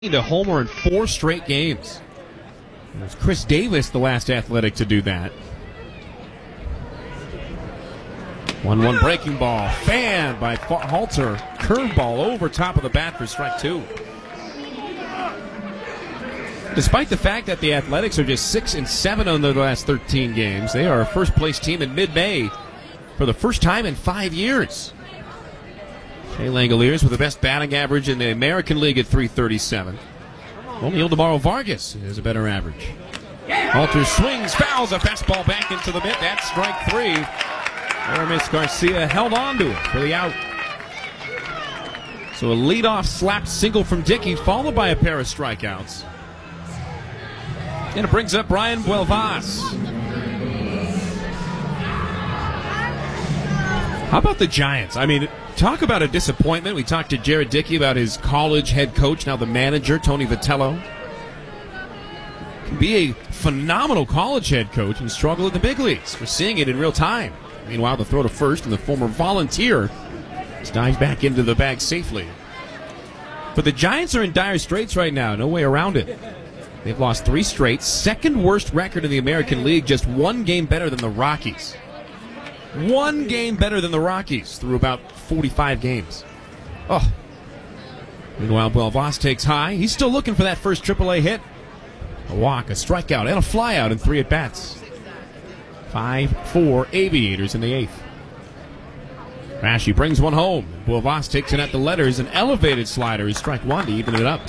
To homer in 4 straight games. It was Chris Davis, the last Athletic to do that. 1-1 breaking ball. Fanned by Halter. Curveball over top of the bat for strike 2. Despite the fact that the Athletics are just 6-7 on their last 13 games, they are a first-place team in mid-May for the first time in 5 years. Shea Langoliers with the best batting average in the American League at .337. Only Ildemaro Vargas has a better average. Halter swings, fouls a fastball back into the mitt. That's strike 3. Aramis Garcia held on to it for the out. So a leadoff slap single from Dickey, followed by a pair of strikeouts. And it brings up Brian Buelvas. How about the Giants? I mean, talk about a disappointment. We talked to Jared Dickey about his college head coach, now the manager, Tony Vitello. Can be a phenomenal college head coach and struggle in the big leagues. We're seeing it in real time. Meanwhile, the throw to first, and the former Volunteer dives back into the bag safely. But the Giants are in dire straits right now. No way around it. They've lost 3 straight. Second worst record in the American League, just 1 game better than the Rockies. 1 game better than the Rockies through about 45 games. Oh. Meanwhile, Buelvas takes high. He's still looking for that first AAA hit. A walk, a strikeout, and a flyout in 3 at-bats. 5-4 Aviators in the 8th. Rashi brings one home. Buelvas takes it at the letters. An elevated slider is strike 1 to even it up.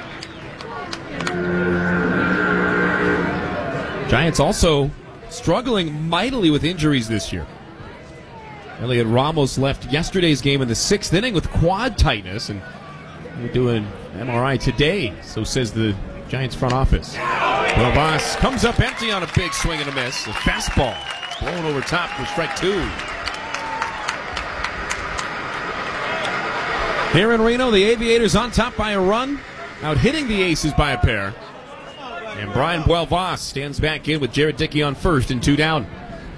Giants also struggling mightily with injuries this year. Elliot Ramos left yesterday's game in the 6th inning with quad tightness, and we're doing an MRI today, so says the Giants front office. Buelvas comes up empty on a big swing and a miss. A fastball blown over top for strike 2. Here in Reno, the Aviators on top by a run, out hitting the Aces by a pair. And Brian Buelvas stands back in with Jared Dickey on first and 2 down.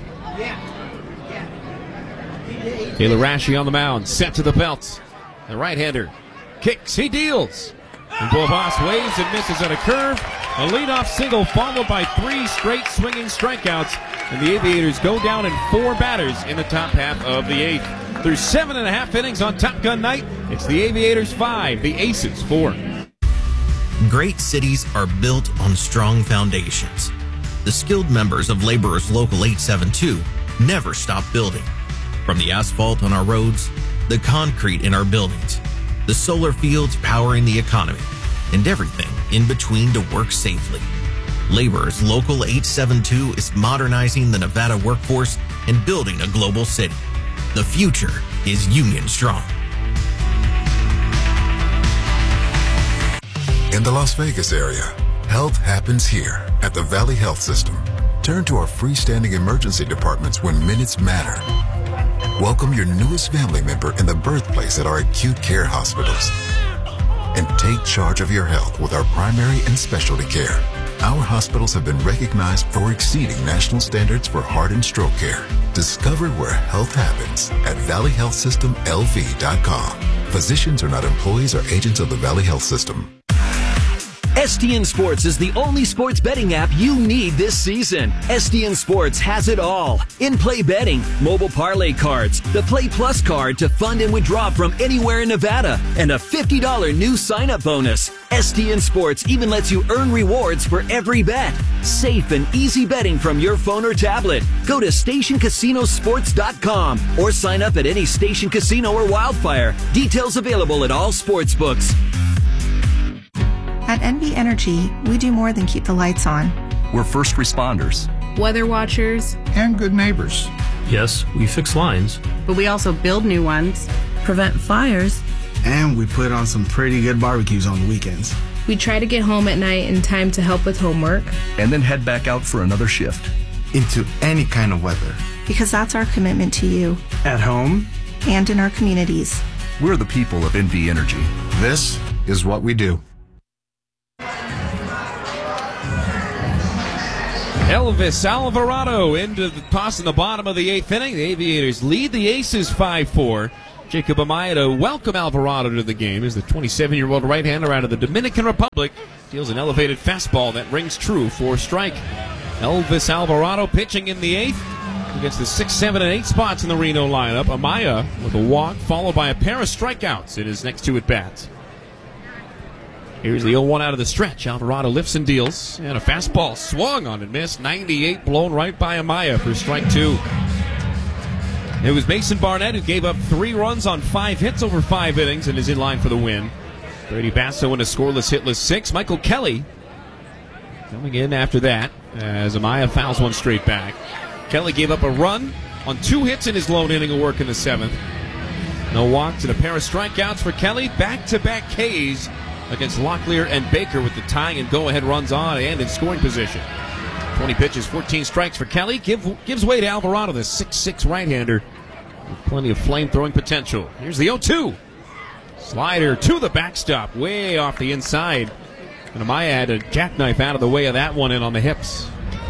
Taylor Rashi on the mound, set to the belt. The right-hander kicks, he deals. And Buelvas waves and misses at a curve. A leadoff single followed by 3 straight swinging strikeouts. And the Aviators go down in 4 batters in the top half of the 8th. Through 7.5 innings on Top Gun night, it's the Aviators 5, the Aces 4. Great cities are built on strong foundations. The skilled members of Laborers Local 872 never stop building. From the asphalt on our roads, the concrete in our buildings, the solar fields powering the economy, and everything in between to work safely. Laborers Local 872 is modernizing the Nevada workforce and building a global city. The future is Union Strong. In the Las Vegas area, health happens here at the Valley Health System. Turn to our freestanding emergency departments when minutes matter. Welcome your newest family member in the birthplace at our acute care hospitals. And take charge of your health with our primary and specialty care. Our hospitals have been recognized for exceeding national standards for heart and stroke care. Discover where health happens at valleyhealthsystemlv.com. Physicians are not employees or agents of the Valley Health System. STN Sports is the only sports betting app you need this season. STN Sports has it all. In-play betting, mobile parlay cards, the Play Plus card to fund and withdraw from anywhere in Nevada, and a $50 new sign-up bonus. STN Sports even lets you earn rewards for every bet. Safe and easy betting from your phone or tablet. Go to StationCasinoSports.com or sign up at any Station Casino or Wildfire. Details available at all sportsbooks. At NV Energy, we do more than keep the lights on. We're first responders, weather watchers, and good neighbors. Yes, we fix lines, but we also build new ones, prevent fires, and we put on some pretty good barbecues on the weekends. We try to get home at night in time to help with homework, and then head back out for another shift. Into any kind of weather. Because that's our commitment to you. At home. And in our communities. We're the people of NV Energy. This is what we do. Elvis Alvarado into the toss in the bottom of the 8th inning. The Aviators lead the Aces 5-4. Jacob Amaya to welcome Alvarado to the game as the 27-year-old right-hander out of the Dominican Republic deals an elevated fastball that rings true for strike. Elvis Alvarado pitching in the 8th against the 6, 7, and 8 spots in the Reno lineup. Amaya with a walk followed by a pair of strikeouts in his next 2 at-bats. Here's the 0-1 out of the stretch. Alvarado lifts and deals, and a fastball swung on and missed. 98 blown right by Amaya for strike 2. It was Mason Barnett who gave up 3 runs on 5 hits over 5 innings and is in line for the win. Brady Basso in a scoreless, hitless 6. Michael Kelly coming in after that as Amaya fouls one straight back. Kelly gave up a run on 2 hits in his lone inning of work in the 7th. No walks and a pair of strikeouts for Kelly. Back-to-back Ks against Locklear and Baker with the tying and go-ahead runs on and in scoring position. 20 pitches, 14 strikes for Kelly. Gives way to Alvarado, the 6'6 right-hander with plenty of flame-throwing potential. Here's the 0-2. Slider to the backstop, way off the inside. And Amaya had a jackknife out of the way of that one in on the hips.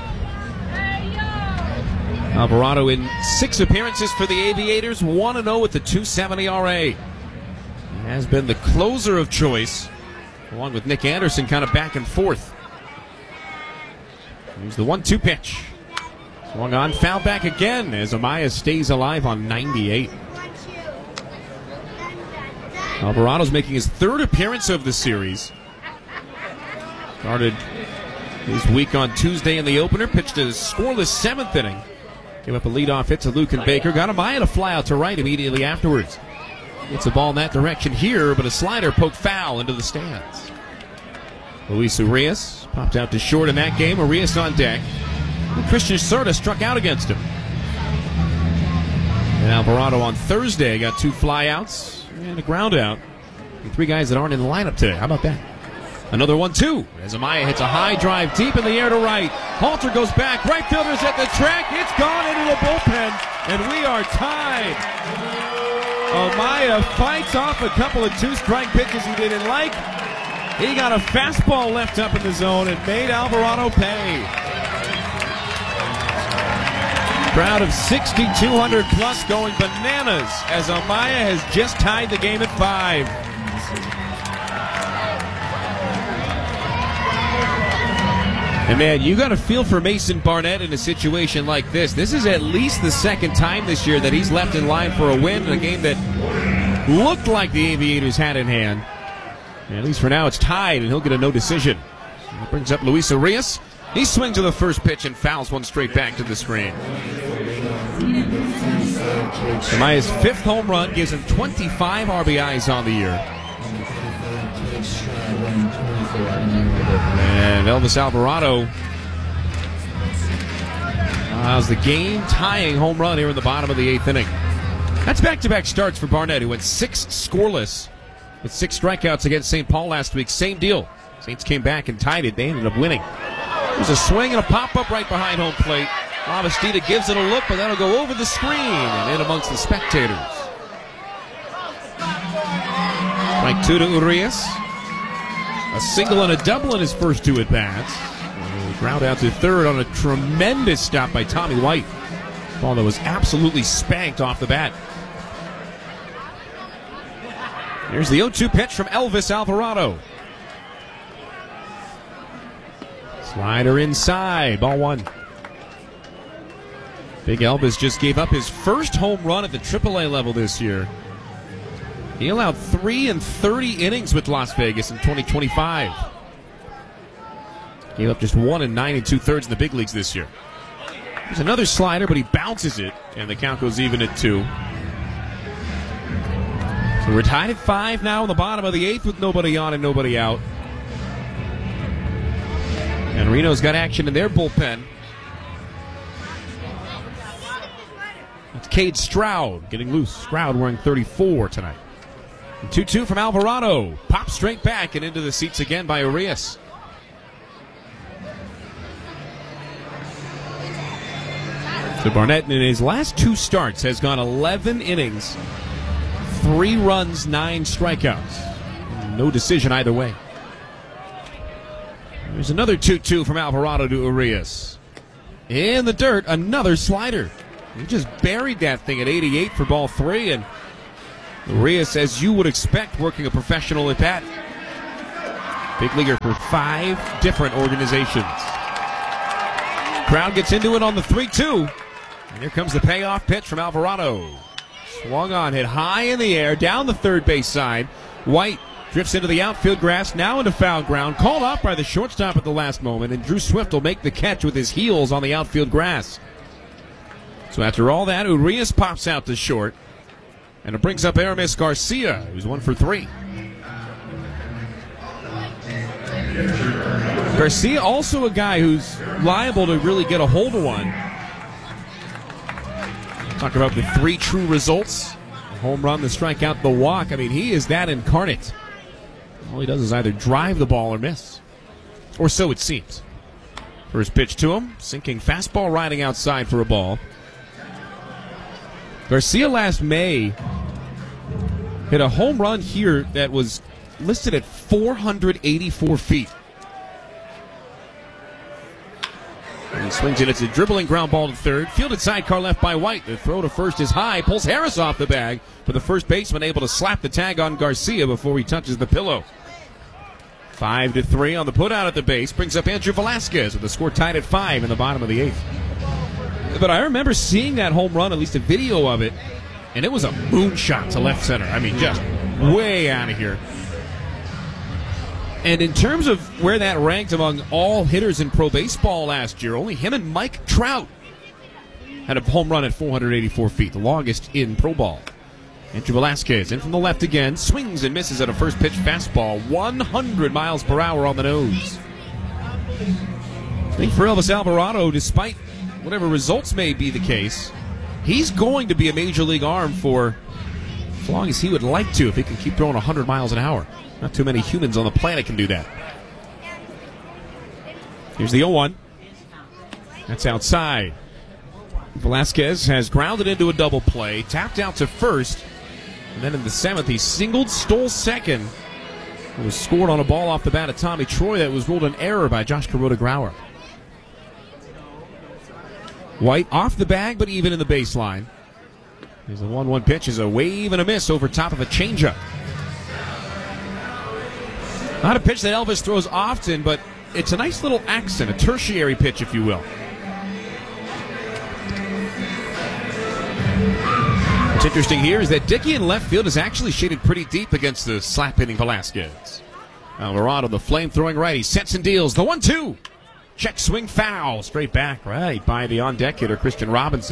Alvarado in 6 appearances for the Aviators, 1-0 with the 2.70 ERA. He has been the closer of choice, along with Nick Anderson kind of back and forth. Here's the 1-2 pitch. Swung on, foul back again as Amaya stays alive on 98. Alvarado's making his 3rd appearance of the series. Started his week on Tuesday in the opener, pitched a scoreless 7th inning. Gave up a leadoff hit to Luke and Baker. Got Amaya to fly out to right immediately afterwards. It's a ball in that direction here, but a slider poked foul into the stands. Luis Urias popped out to short in that game. Urias on deck. And Christian Serta struck out against him. And Alvarado on Thursday got 2 flyouts and a ground out. And 3 guys that aren't in the lineup today. How about that? Another 1-2 as Amaya hits a high drive deep in the air to right. Halter goes back. Right fielder's at the track. It's gone into the bullpen, and we are tied. Amaya fights off a couple of 2-strike pitches he didn't like. He got a fastball left up in the zone and made Alvarado pay. Crowd of 6,200 plus going bananas as Amaya has just tied the game at 5. And man, you got to feel for Mason Barnett in a situation like this. This is at least the 2nd time this year that he's left in line for a win in a game that looked like the Aviators had in hand. And at least for now, it's tied, and he'll get a no decision. That brings up Luis Urias. He swings to the first pitch and fouls one straight back to the screen. Amaya's 5th home run gives him 25 RBIs on the year. And Elvis Alvarado allows the game-tying home run here in the bottom of the 8th inning. That's back-to-back starts for Barnett, who went 6 scoreless with 6 strikeouts against St. Paul last week. Same deal. Saints came back and tied it. They ended up winning. There's a swing and a pop-up right behind home plate. Lavastida gives it a look, but that'll go over the screen and in amongst the spectators. Strike 2 to Urias. A single and a double in his first 2 at-bats. Ground out to third on a tremendous stop by Tommy White. Ball that was absolutely spanked off the bat. Here's the 0-2 pitch from Elvis Alvarado. Slider inside, ball 1. Big Elvis just gave up his first home run at the AAA level this year. He allowed 3 in 30 innings with Las Vegas in 2025. Gave up just 1 in 9 2/3 in the big leagues this year. There's another slider, but he bounces it, and the count goes even at 2. So we're tied at 5 now in the bottom of the 8th with nobody on and nobody out. And Reno's got action in their bullpen. That's Cade Stroud getting loose. Stroud wearing 34 tonight. 2-2 from Alvarado. Pops straight back and into the seats again by Urias. So Barnett in his last 2 starts has gone 11 innings, 3 runs, 9 strikeouts. No decision either way. There's another 2-2 from Alvarado to Urias. In the dirt, another slider. He just buried that thing at 88 for ball 3, and Urias, as you would expect, working a professional at bat. Big leaguer for 5 different organizations. Crowd gets into it on the 3-2. And here comes the payoff pitch from Alvarado. Swung on, hit high in the air, down the third base side. White drifts into the outfield grass, now into foul ground. Called off by the shortstop at the last moment, and Drew Swift will make the catch with his heels on the outfield grass. So after all that, Urias pops out to short, and it brings up Aramis Garcia, who's 1 for 3. Garcia also a guy who's liable to really get a hold of one. Talk about the 3 true results. The home run, the strikeout, the walk. I mean, he is that incarnate. All he does is either drive the ball or miss. Or so it seems. First pitch to him. Sinking fastball riding outside for a ball. Garcia last May hit a home run here that was listed at 484 feet. And he swings it. It's a dribbling ground ball to third. Fielded sidecar left by White. The throw to first is high. Pulls Harris off the bag. But the first baseman able to slap the tag on Garcia before he touches the pillow. 5-3 on the put out at the base. Brings up Andrew Velasquez with the score tied at 5 in the bottom of the 8th. But I remember seeing that home run, at least a video of it, and it was a moonshot to left center. I mean, just way out of here. And in terms of where that ranked among all hitters in pro baseball last year, only him and Mike Trout had a home run at 484 feet, the longest in pro ball. Andrew Velasquez in from the left again, swings and misses at a first pitch fastball, 100 miles per hour on the nose. I think for Elvis Alvarado, despite whatever results may be the case, he's going to be a major league arm for as long as he would like to, if he can keep throwing 100 miles an hour. Not too many humans on the planet can do that. Here's the 0-1. That's outside. Velasquez has grounded into a double play, tapped out to first, and then in the 7th he singled, stole second. It was scored on a ball off the bat of Tommy Troy that was ruled an error by Josh Kuroda-Grauer. White off the bag, but even in the baseline. There's a 1-1 pitch, is a wave and a miss over top of a changeup. Not a pitch that Elvis throws often, but it's a nice little accent, a tertiary pitch, if you will. What's interesting here is that Dickey in left field is actually shaded pretty deep against the slap-hitting Velasquez. Alvarado, the flame-throwing righty, sets and deals. The 1-2. Check swing foul. Straight back right by the on-deck hitter, Christian Robinson.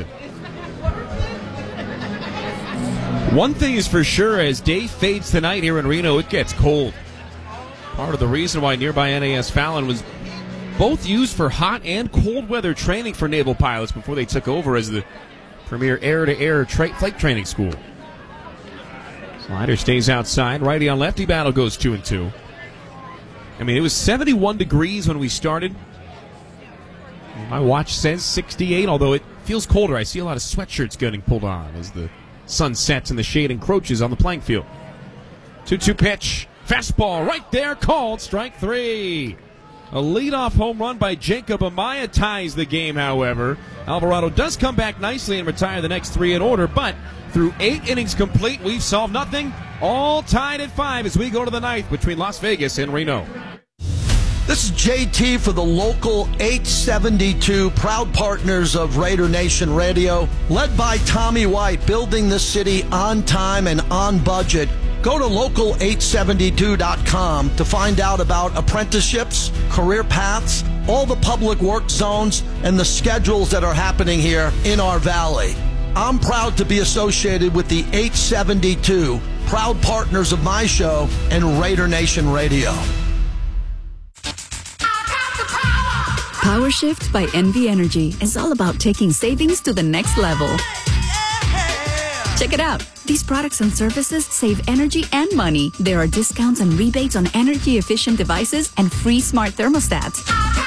One thing is for sure, as day fades tonight here in Reno, it gets cold. Part of the reason why nearby NAS Fallon was both used for hot and cold weather training for naval pilots before they took over as the premier air-to-air flight training school. Slider stays outside. Righty on lefty battle goes 2-2. I mean, it was 71 degrees when we started. My watch says 68, although it feels colder. I see a lot of sweatshirts getting pulled on as the sun sets and the shade encroaches on the playing field. 2-2 pitch. Fastball right there, called strike 3. A leadoff home run by Jacob Amaya ties the game, however. Alvarado does come back nicely and retire the next 3 in order, but through 8 innings complete, we've solved nothing. All tied at 5 as we go to the 9th between Las Vegas and Reno. This is JT for the local 872, proud partners of Raider Nation Radio, led by Tommy White, building the city on time and on budget. Go to local872.com to find out about apprenticeships, career paths, all the public work zones, and the schedules that are happening here in our valley. I'm proud to be associated with the 872, proud partners of my show and Raider Nation Radio. Power Shift by NV Energy is all about taking savings to the next level. Check it out. These products and services save energy and money. There are discounts and rebates on energy-efficient devices and free smart thermostats.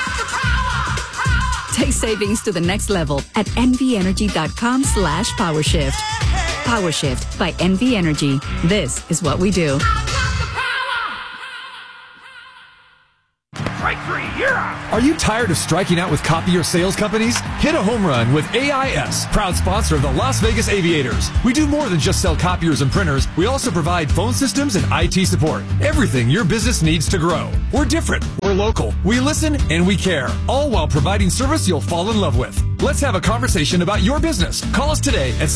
Take savings to the next level at nvenergy.com/powershift. PowerShift by NV Energy. This is what we do. Strike three, you're out. Are you tired of striking out with copier sales companies? Hit a home run with AIS, proud sponsor of the Las Vegas Aviators. We do more than just sell copiers and printers. We also provide phone systems and IT support. Everything your business needs to grow. We're different. We're local. We listen and we care, all while providing service you'll fall in love with. Let's have a conversation about your business. Call us today at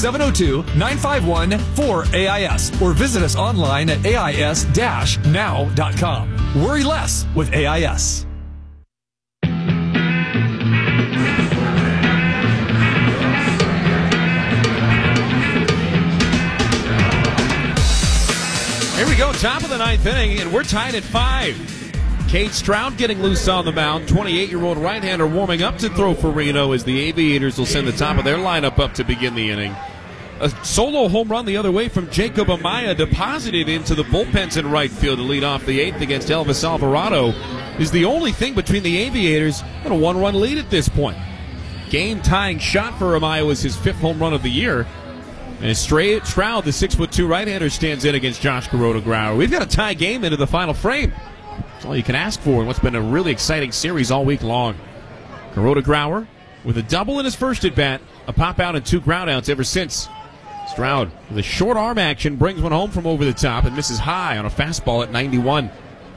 702-951-4AIS or visit us online at AIS-now.com. Worry less with AIS. Here we go, top of the ninth inning, and we're tied at 5. Cade Stroud getting loose on the mound. 28-year-old right-hander warming up to throw for Reno as the Aviators will send the top of their lineup up to begin the inning. A solo home run the other way from Jacob Amaya, deposited into the bullpens in right field to lead off the 8th against Elvis Alvarado, is the only thing between the Aviators and a 1-run lead at this point. Game-tying shot for Amaya was his 5th home run of the year. And Stroud, the 6'2" right-hander, stands in against Josh Kuroda-Grauer. We've got a tie game into the final frame. That's all you can ask for in what's been a really exciting series all week long. Kuroda-Grauer with a double in his first at-bat, a pop-out and 2 groundouts ever since. Stroud with a short arm action brings one home from over the top and misses high on a fastball at 91.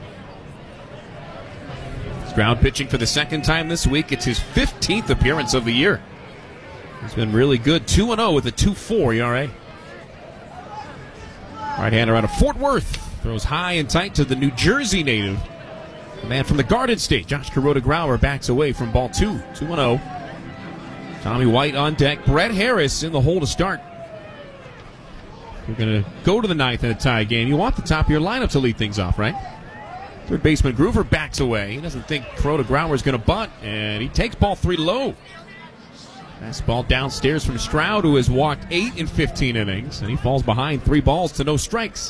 Stroud pitching for the second time this week. It's his 15th appearance of the year. He's been really good. 2-0 with a 2.4 ERA. Right-hander out of Fort Worth throws high and tight to the New Jersey native. The man from the Garden State, Josh Kuroda-Grauer, backs away from ball 2. 2-0. Tommy White on deck. Brett Harris in the hole to start. We're going to go to the 9th in a tie game. You want the top of your lineup to lead things off, right? Third baseman Groover backs away. He doesn't think Kuroda-Grauer is going to bunt, and he takes ball 3 low. Fastball downstairs from Stroud, who has walked 8 in 15 innings, and he falls behind 3 balls to no strikes.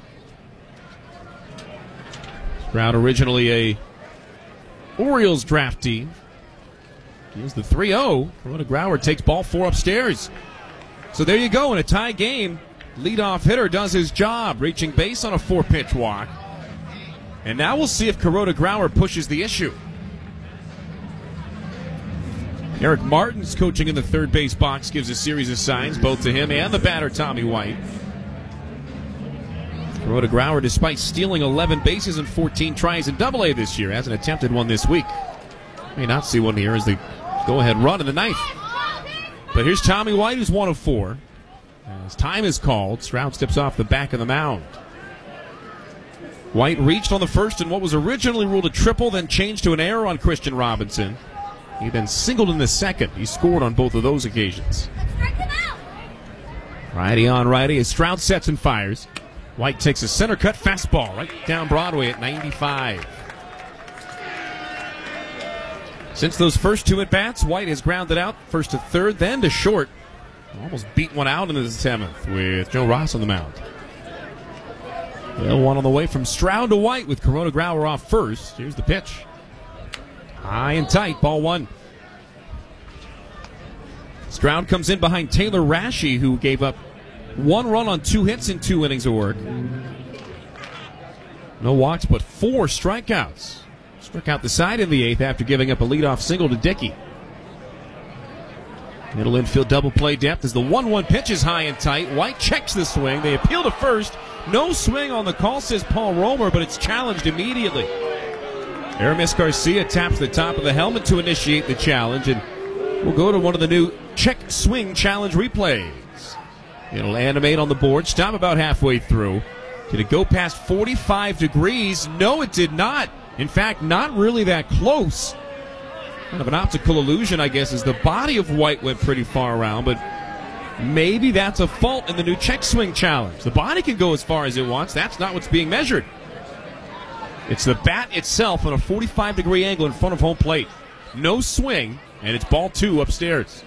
Stroud originally a Orioles draftee. Here's the 3-0. Kuroda-Grauer takes ball 4 upstairs. So there you go, in a tie game. Leadoff hitter does his job, reaching base on a 4-pitch walk. And now we'll see if Kuroda-Grauer pushes the issue. Eric Martin's coaching in the third base box gives a series of signs, both to him and the batter, Tommy White. Kuroda-Grauer, despite stealing 11 bases and 14 tries in Double-A this year, hasn't attempted one this week. May not see one here as they go-ahead run in the 9th. But here's Tommy White, who's 1 of 4. As time is called, Stroud steps off the back of the mound. White reached on the first in what was originally ruled a triple, then changed to an error on Christian Robinson. He then singled in the second. He scored on both of those occasions. Righty on righty as Stroud sets and fires. White takes a center cut fastball right down Broadway at 95. Since those first 2 at-bats, White has grounded out first to third, then to short. Almost beat one out in the 7th with Joe Ross on the mound. Well, one on the way from Stroud to White with Kuroda-Grauer off first. Here's the pitch. High and tight, ball 1. Stroud comes in behind Taylor Rashi, who gave up 1 run on 2 hits in 2 innings of work. No walks, but 4 strikeouts. Struck out the side in the 8th after giving up a leadoff single to Dickey. Middle infield double play depth as the 1-1 pitch is high and tight. White checks the swing. They appeal to first. No swing on the call, says Paul Romer, but it's challenged immediately. Aramis Garcia taps the top of the helmet to initiate the challenge, and we'll go to one of the new check swing challenge replays. It'll animate on the board, stop about halfway through. Did it go past 45 degrees? No, it did not. In fact, not really that close. Kind of an optical illusion, I guess, as the body of White went pretty far around, but maybe that's a fault in the new check swing challenge. The body can go as far as it wants. That's not what's being measured. It's the bat itself on a 45-degree angle in front of home plate. No swing, and it's ball 2 upstairs.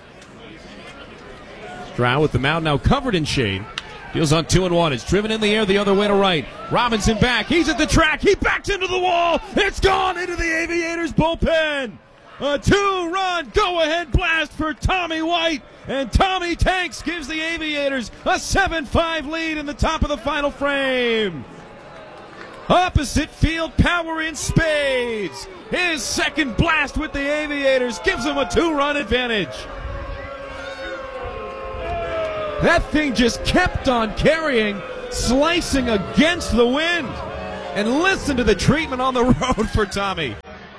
Stroud with the mound now covered in shade. Deals on 2-1. It's driven in the air the other way to right. Robinson back. He's at the track. He backs into the wall. It's gone into the Aviators bullpen. A 2-run go-ahead blast for Tommy White. And Tommy Tanks gives the Aviators a 7-5 lead in the top of the final frame. Opposite field power in spades. His second blast with the Aviators gives him a 2-run advantage. That thing just kept on carrying, slicing against the wind. And listen to the treatment on the road for Tommy.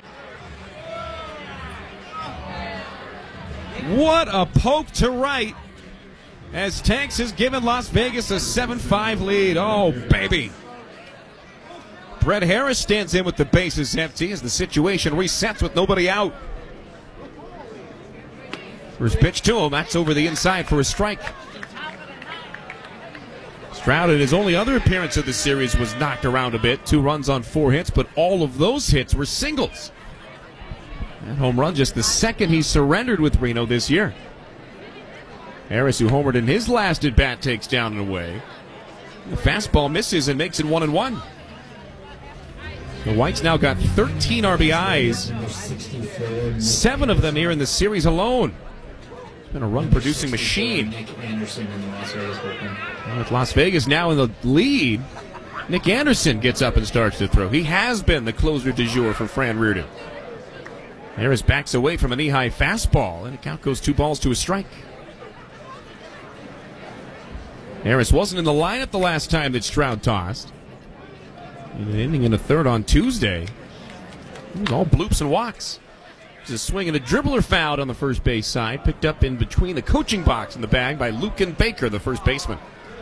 What a poke to right as Tanks has given Las Vegas a 7-5 lead. Oh, baby. Brett Harris stands in with the bases empty as the situation resets with nobody out. First pitch to him, that's over the inside for a strike. Stroud, in his only other appearance of the series, was knocked around a bit. 2 runs on 4 hits, but all of those hits were singles. That home run just the second he surrendered with Reno this year. Harris, who homered in his last at-bat, takes down and away. The fastball misses and makes it 1-1. The Whites now got 13 RBIs, 7 of them here in the series alone. It's been a run-producing machine. With Las Vegas now in the lead, Nick Anderson gets up and starts to throw. He has been the closer du jour for Fran Riordan. Harris backs away from an knee-high fastball, and the count goes 2-2. Harris wasn't in the lineup the last time that Stroud tossed. In an inning and a third on Tuesday, it was all bloops and walks. It was a swing and a dribbler fouled on the first base side, picked up in between the coaching box and the bag by Lucan Baker, the first baseman.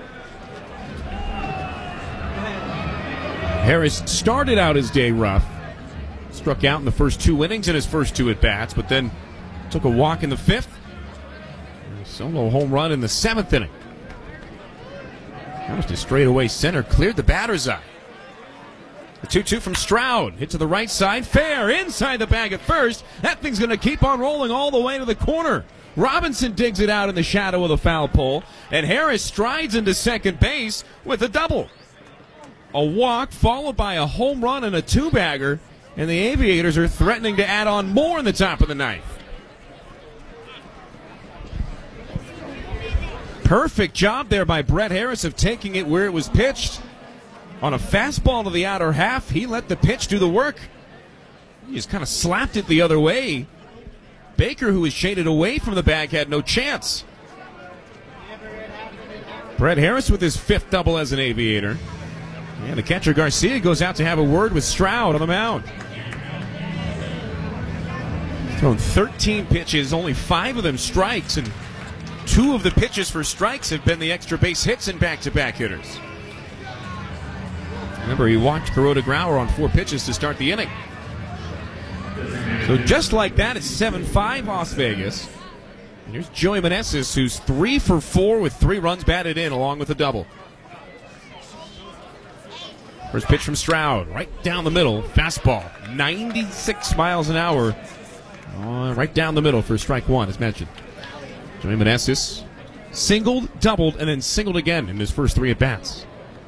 Harris started out his day rough. Struck out in the first 2 innings in his first 2 at-bats, but then took a walk in the 5th. A solo home run in the 7th inning. Almost a straightaway center, cleared the batter's eye. The 2-2 from Stroud. Hit to the right side, fair, inside the bag at first. That thing's going to keep on rolling all the way to the corner. Robinson digs it out in the shadow of the foul pole, and Harris strides into second base with a double. A walk followed by a home run and a 2-bagger. And the Aviators are threatening to add on more in the top of the 9th. Perfect job there by Brett Harris of taking it where it was pitched. On a fastball to the outer half, he let the pitch do the work. He just kind of slapped it the other way. Baker, who was shaded away from the bag, had no chance. Brett Harris with his 5th double as an Aviator. And the catcher Garcia goes out to have a word with Stroud on the mound. Thrown 13 pitches, only 5 of them strikes, and 2 of the pitches for strikes have been the extra base hits in back-to-back hitters. Remember, he walked Kuroda Grauer on 4 pitches to start the inning. So just like that, it's 7-5 Las Vegas. And here's Joey Meneses, who's 3 for 4 with 3 runs batted in, along with a double. First pitch from Stroud, right down the middle, fastball, 96 miles an hour, right down the middle for strike 1, as mentioned. Joey Meneses singled, doubled, and then singled again in his first 3 at-bats.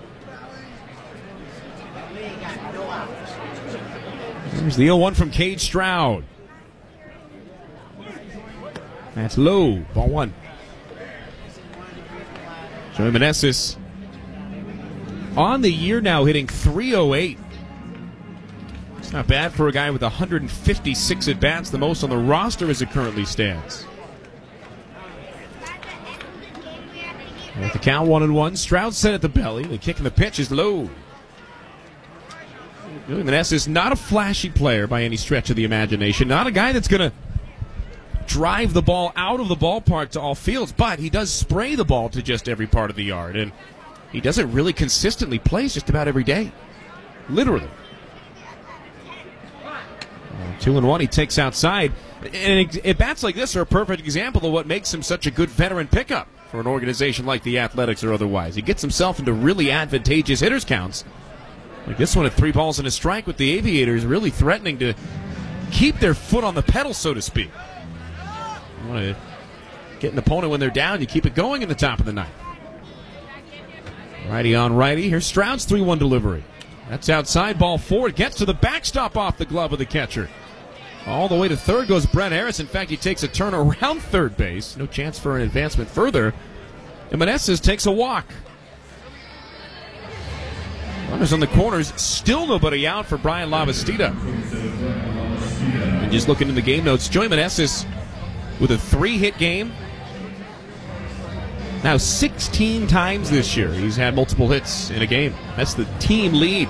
There's the 0-1 from Cade Stroud. That's low, ball 1. Joey Meneses on the year now, hitting .308. It's not bad for a guy with 156 at-bats, the most on the roster as it currently stands. At the count, 1-1. Stroud set at the belly. The kick in the pitch is low. Joey Meneses, not a flashy player by any stretch of the imagination. Not a guy that's going to drive the ball out of the ballpark to all fields, but he does spray the ball to just every part of the yard. And he does it really consistently, plays just about every day. Literally. 2-1, he takes outside. And at-bats like this are a perfect example of what makes him such a good veteran pickup for an organization like the Athletics or otherwise. He gets himself into really advantageous hitters counts. Like this one at 3 balls and a strike with the Aviators, really threatening to keep their foot on the pedal, so to speak. You want to get an opponent when they're down, you keep it going in the top of the 9th. Righty on righty. Here's Stroud's 3-1 delivery. That's outside, ball 4. It gets to the backstop off the glove of the catcher. All the way to third goes Brett Harris. In fact, he takes a turn around third base. No chance for an advancement further. And Meneses takes a walk. Runners on the corners, still nobody out for Brian Lavastida. And just looking in the game notes, Joey Meneses with a 3-hit game. Now 16 times this year he's had multiple hits in a game. That's the team lead.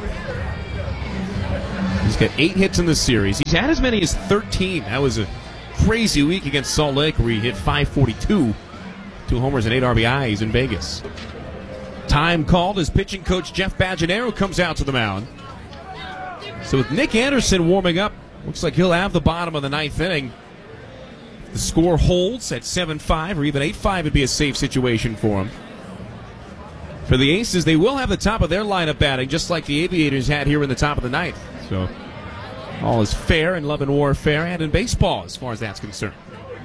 He's got 8 hits in the series. He's had as many as 13. That was a crazy week against Salt Lake where he hit .542. 2 homers and 8 RBIs in Vegas. Time called as pitching coach Jeff Bajanero comes out to the mound. So with Nick Anderson warming up, looks like he'll have the bottom of the 9th inning. If the score holds at 7-5 or even 8-5, it'd be a safe situation for him. For the Aces, they will have the top of their lineup batting, just like the Aviators had here in the top of the 9th. So all is fair in love and warfare and in baseball as far as that's concerned.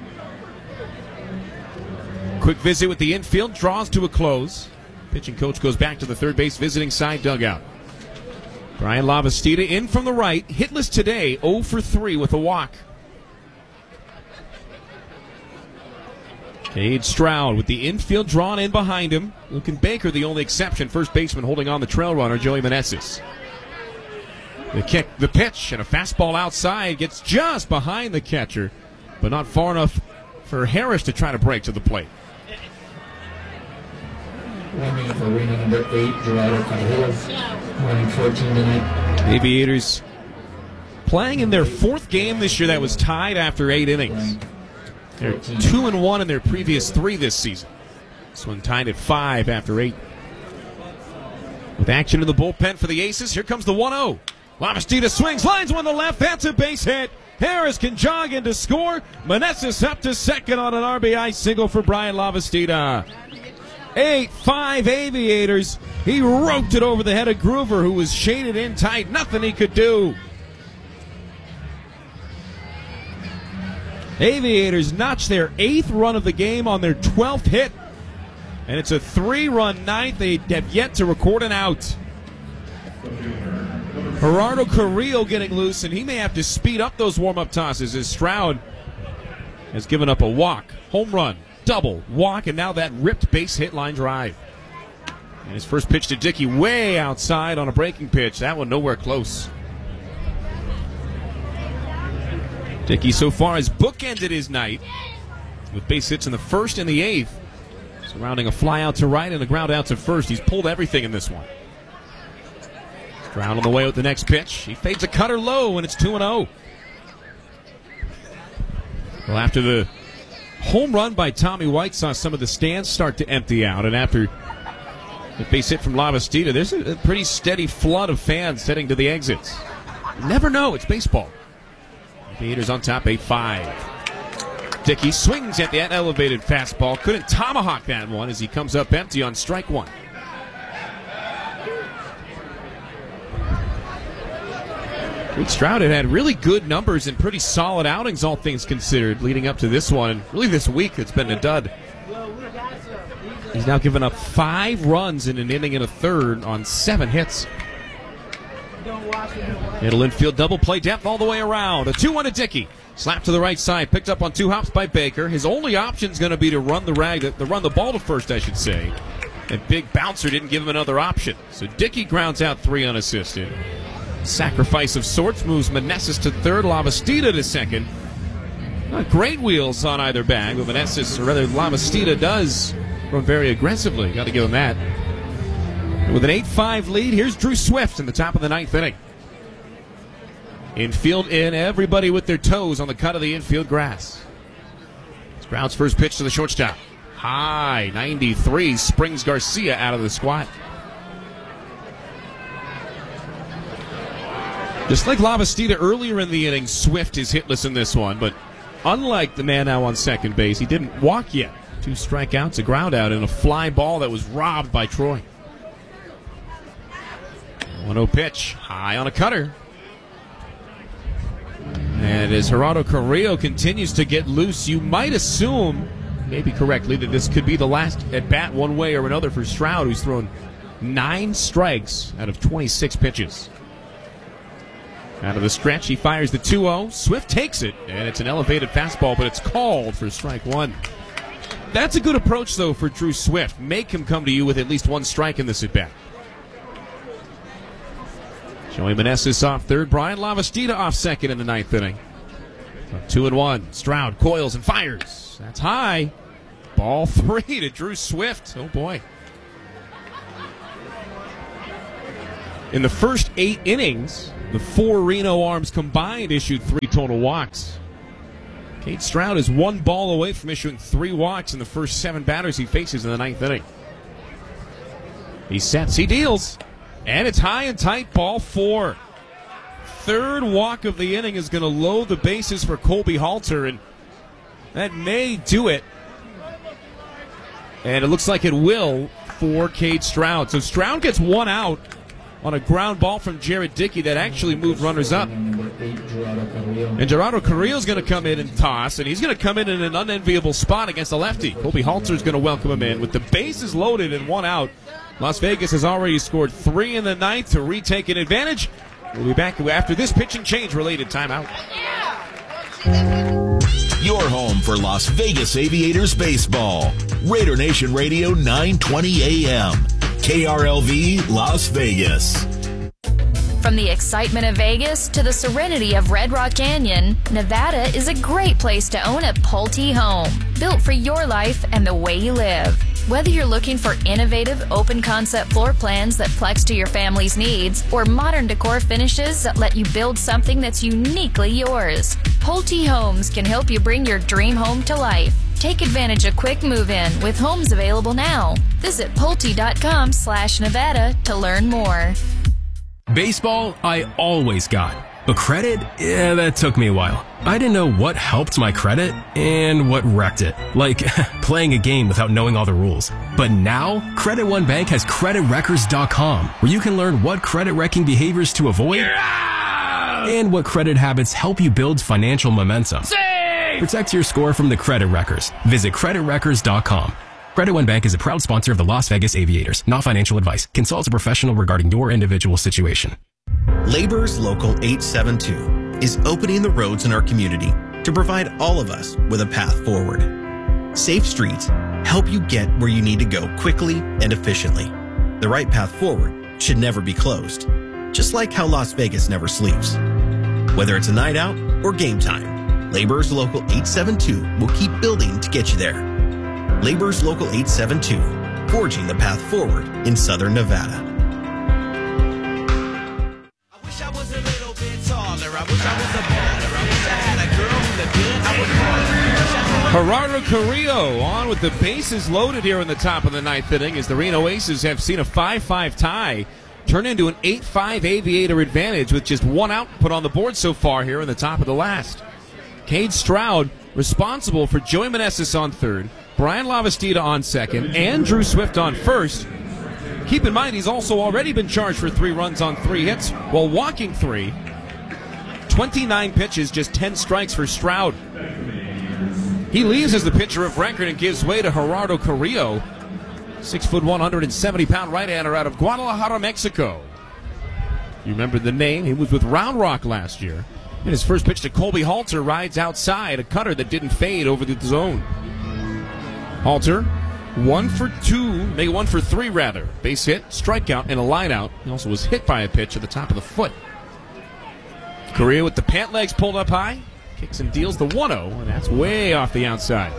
Quick visit with the infield, draws to a close. Pitching coach goes back to the third base visiting side dugout. Brian Lavastida in from the right, hitless today, 0 for 3 with a walk. Cade Stroud with the infield drawn in behind him. Lucan Baker the only exception, first baseman holding on the trail runner, Joey Meneses. The kick, the pitch, and a fastball outside gets just behind the catcher, but not far enough for Harris to try to break to the plate. Running for arena number 8, Gerardo Carrillo, running 14 tonight. Aviators playing in their 4th game this year that was tied after 8 innings. They're 2-1 in their previous 3 this season. This one tied at 5 after 8. With action in the bullpen for the Aces, here comes the 1-0. Lavastida swings, lines one to left, that's a base hit. Harris can jog in to score. Meneses up to second on an RBI single for Brian Lavastida. 8-5 Aviators. He roped it over the head of Groover, who was shaded in tight. Nothing he could do. Aviators notch their 8th run of the game on their 12th hit. And it's a 3-run 9th. They have yet to record an out. Gerardo Carrillo getting loose, and he may have to speed up those warm-up tosses as Stroud has given up a walk, home run, double, walk, and now that ripped base hit line drive. And his first pitch to Dickey way outside on a breaking pitch. That one nowhere close. Dickey so far has bookended his night with base hits in the 1st and the 8th. Surrounding a fly out to right and a ground out to first. He's pulled everything in this one. Stroud on the way with the next pitch. He fades a cutter low, and it's 2-0. Well, after the home run by Tommy White saw some of the stands start to empty out, and after the base hit from Lavastida, there's a pretty steady flood of fans heading to the exits. You never know. It's baseball. Aviators on top, 8-5. Dickey swings at that elevated fastball. Couldn't tomahawk that one as he comes up empty on strike 1. Cade Stroud had really good numbers and pretty solid outings, all things considered, leading up to this one. And really this week, it's been a dud. He's now given up 5 runs in an inning and a third on 7 hits. Middle infield double play depth all the way around. A 2-1 to Dickey. Slap to the right side, picked up on 2 hops by Baker. His only option is going to be to run the ball to first, I should say. And big bouncer didn't give him another option. So Dickey grounds out 3 unassisted. Sacrifice of sorts moves Meneses to third, Lavastida to second. Not great wheels on either bag, but Meneses, or rather Lavastida, does run very aggressively. Got to give him that. With an 8-5 lead, here's Drew Swift in the top of the 9th inning. Infield in, everybody with their toes on the cut of the infield grass. Stroud's first pitch to the shortstop. High, 93, springs Garcia out of the squat. Just like Lavastida earlier in the inning, Swift is hitless in this one, but unlike the man now on second base, he didn't walk yet. 2 strikeouts, a ground out, and a fly ball that was robbed by Troy. 1-0 pitch, high on a cutter. And as Gerardo Carrillo continues to get loose, you might assume, maybe correctly, that this could be the last at bat one way or another for Stroud, who's thrown 9 strikes out of 26 pitches. Out of the stretch, he fires the 2-0. Swift takes it, and it's an elevated fastball, but it's called for strike 1. That's a good approach, though, for Drew Swift. Make him come to you with at least 1 strike in this at-bat. Joey Meneses off third. Brian Lavastida off second in the ninth inning. 2-1. Stroud coils and fires. That's high. Ball 3 to Drew Swift. Oh, boy. In the first 8 innings, the 4 Reno Arms combined issued 3 total walks. Cade Stroud is 1 ball away from issuing 3 walks in the first 7 batters he faces in the ninth inning. He sets, he deals, and it's high and tight, ball 4. Third walk of the inning is going to load the bases for Colby Halter, and that may do it. And it looks like it will for Cade Stroud. So Stroud gets 1 out on a ground ball from Jared Dickey that actually moved runners up. And Gerardo Carrillo's going to come in and toss, and he's going to come in an unenviable spot against the lefty. Colby Halter's going to welcome him in. With the bases loaded and 1 out, Las Vegas has already scored 3 in the ninth to retake an advantage. We'll be back after this pitching change-related timeout. Your home for Las Vegas Aviators baseball. Raider Nation Radio 920 AM. KRLV Las Vegas. From the excitement of Vegas to the serenity of Red Rock Canyon, Nevada is a great place to own a Pulte home, built for your life and the way you live. Whether you're looking for innovative, open-concept floor plans that flex to your family's needs, or modern decor finishes that let you build something that's uniquely yours, Pulte Homes can help you bring your dream home to life. Take advantage of quick move-in with homes available now. Visit Pulte.com/Nevada to learn more. Baseball, I always got. But credit, yeah, that took me a while. I didn't know what helped my credit and what wrecked it. Like playing a game without knowing all the rules. But now, Credit One Bank has CreditWreckers.com, where you can learn what credit wrecking behaviors to avoid and what credit habits help you build financial momentum. Protect your score from the Credit Wreckers. Visit CreditWreckers.com. Credit One Bank is a proud sponsor of the Las Vegas Aviators. Not financial advice. Consult a professional regarding your individual situation. Laborers Local 872 is opening the roads in our community to provide all of us with a path forward. Safe streets help you get where you need to go quickly and efficiently. The right path forward should never be closed, just like how Las Vegas never sleeps. Whether it's a night out or game time, Laborers Local 872 will keep building to get you there. Laborers Local 872, forging the path forward in Southern Nevada. Gerardo Carrillo on with the bases loaded here in the top of the ninth inning as the Reno Aces have seen a 5-5 tie turn into an 8-5 Aviator advantage with just 1 out put on the board so far here in the top of the last. Cade Stroud responsible for Joey Meneses on third, Brian Lavastida on second, and Drew Swift on first. Keep in mind he's also already been charged for 3 runs on 3 hits while walking 3. 29 pitches, just 10 strikes for Stroud. He leaves as the pitcher of record and gives way to Gerardo Carrillo, 6'1", 170-pound right-hander out of Guadalajara, Mexico. You remember the name? He was with Round Rock last year. And his first pitch to Colby Halter rides outside, a cutter that didn't fade over the zone. Halter, 1 for 2, maybe 1 for 3 rather. Base hit, strikeout, and a lineout. He also was hit by a pitch at the top of the foot. Carrillo with the pant legs pulled up high, kicks and deals the 1-0, and that's way off the outside.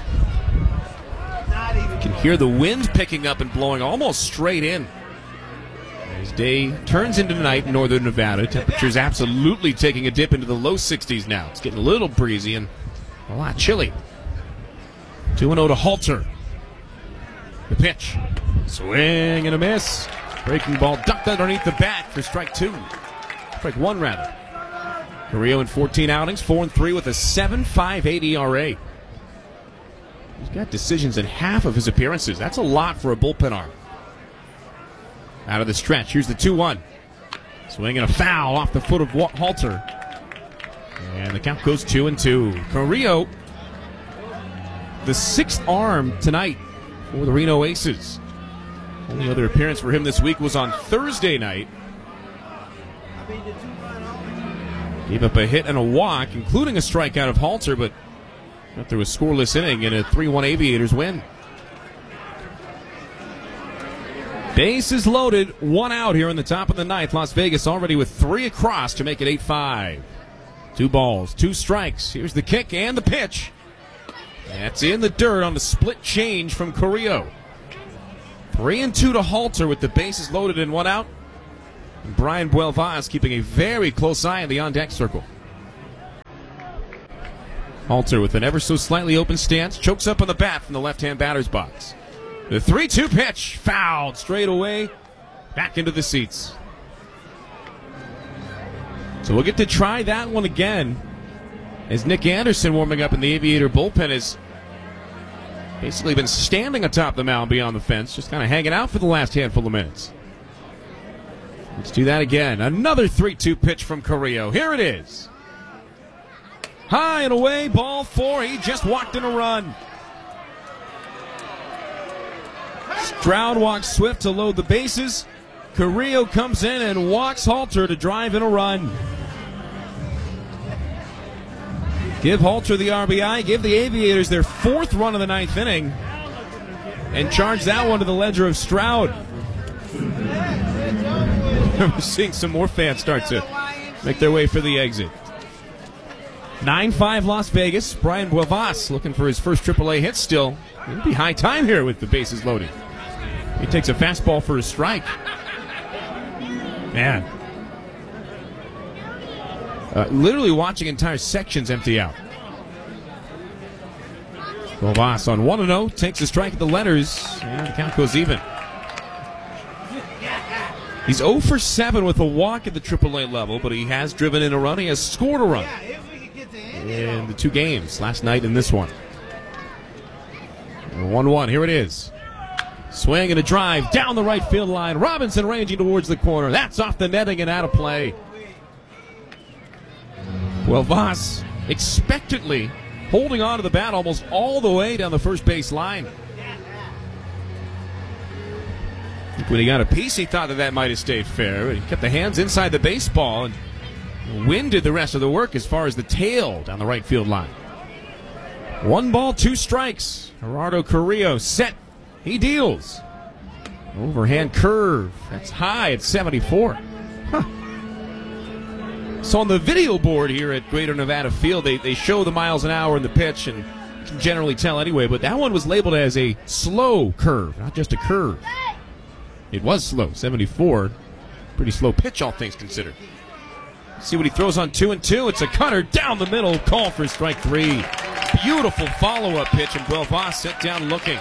You can hear the wind picking up and blowing almost straight in. As day turns into night in northern Nevada, temperatures absolutely taking a dip into the low 60s now. It's getting a little breezy and a lot chilly. 2-0 to Halter. The pitch. Swing and a miss. Breaking ball ducked underneath the bat for strike 2. Strike 1 rather. Carrillo in 14 outings, 4-3 with a 7.58 ERA. He's got decisions in half of his appearances. That's a lot for a bullpen arm. Out of the stretch, here's the 2-1. Swinging a foul off the foot of Halter. And the count goes 2-2. Carrillo, the 6th arm tonight for the Reno Aces. Only other appearance for him this week was on Thursday night. Gave up a hit and a walk, including a strikeout of Halter, but got through a scoreless inning in a 3-1 Aviators win. Bases loaded, 1 out here in the top of the ninth. Las Vegas already with 3 across to make it 8-5. 2 balls, 2 strikes. Here's the kick and the pitch. That's in the dirt on the split change from Carrillo. 3-2 to Halter with the bases loaded and 1 out. And Brian Buelvas keeping a very close eye on the on-deck circle. Halter with an ever so slightly open stance, chokes up on the bat from the left-hand batter's box. The 3-2 pitch, fouled straight away, back into the seats. So we'll get to try that one again as Nick Anderson, warming up in the Aviator bullpen, has basically been standing atop the mound beyond the fence, just kind of hanging out for the last handful of minutes. Let's do that again. Another 3-2 pitch from Carrillo. Here it is. High and away, ball 4. He just walked in a run. Stroud walks Swift to load the bases. Carrillo comes in and walks Halter to drive in a run. Give Halter the RBI, give the Aviators their 4th run of the 9th inning, and charge that one to the ledger of Stroud. We're seeing some more fans start to make their way for the exit. 9-5 Las Vegas. Brian Buelvas looking for his first AAA hit still. It'll be high time here with the bases loaded. He takes a fastball for a strike. Man. Literally watching entire sections empty out. Buelvas on 1-0, takes a strike at the letters, and the count goes even. He's 0 for 7 with a walk at the AAA level, but he has driven in a run. He has scored a run in the 2 games, last night and this one. 1-1, here it is. Swing and a drive down the right field line. Robinson ranging towards the corner. That's off the netting and out of play. Buelvas expectantly holding on to the bat almost all the way down the first base line. When he got a piece, he thought that might have stayed fair. But he kept the hands inside the baseball, and the wind did the rest of the work as far as the tail down the right field line. 1 ball, 2 strikes. Gerardo Carrillo set. He deals. Overhand curve. That's high at 74. So on the video board here at Greater Nevada Field, they show the miles an hour in the pitch, and you can generally tell anyway, but that one was labeled as a slow curve, not just a curve. It was slow, 74. Pretty slow pitch, all things considered. See what he throws on 2-2. It's a cutter down the middle. Call for strike 3. Beautiful follow-up pitch, and Buelvas set down looking.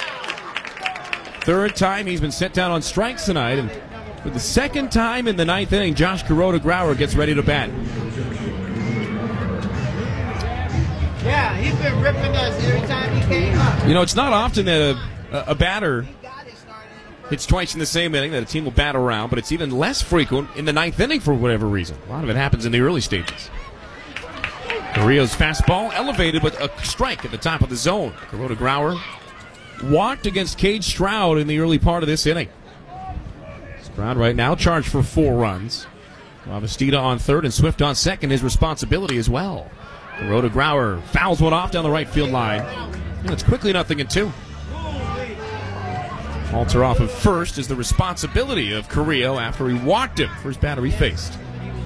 3rd time he's been set down on strikes tonight, and for the 2nd time in the 9th inning, Josh Kuroda-Grauer gets ready to bat. Yeah, he's been ripping us every time he came up. You know, it's not often that a batter hits twice in the same inning that a team will bat around, but it's even less frequent in the 9th inning for whatever reason. A lot of it happens in the early stages. Carrillo's fastball elevated with a strike at the top of the zone. Kuroda-Grauer walked against Cade Stroud in the early part of this inning. Stroud right now charged for 4 runs. Lavastida on 3rd and Swift on 2nd, his responsibility as well. Kuroda-Grauer fouls one off down the right field line. And it's quickly 0-2. Halter off of first is the responsibility of Carrillo after he walked him. First batter he faced.